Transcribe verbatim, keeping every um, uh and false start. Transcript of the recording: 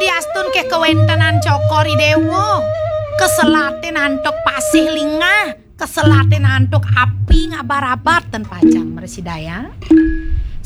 diastun ke kewentanan cokori dewo. Keselaten antok pasih lingah, keselaten antok api ngabar-abar ten pajang meresidaya.